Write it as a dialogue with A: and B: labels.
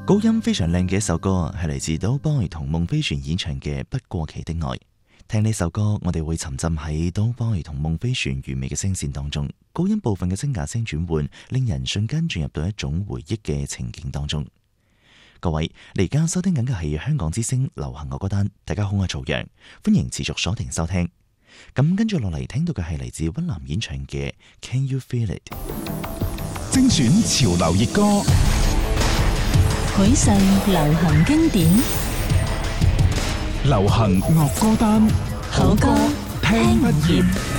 A: 高音非常靚嘅一首歌，係嚟自 Doughboy 同夢飛船演唱嘅《不過期的愛》。聽呢首歌，我哋會沉浸喺 Doughboy 同夢飛船完美嘅聲線當中，高音部分嘅聲啞聲轉換，令人瞬間進入到一種回憶嘅情景當中。各位，你而家收聽緊嘅係香港之聲流行樂歌單，大家好，我係曹陽，歡迎持續鎖定收聽。咁跟住落嚟聽到嘅係嚟自溫嵐演唱嘅《Can You Feel It》，
B: 精選潮流熱歌，
C: 許世流行經典，
B: 流行樂歌單，
C: 好歌
B: 聽不厭。